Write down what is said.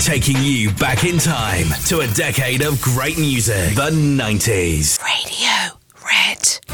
taking you back in time to a decade of great music, the 90s. Radio Red.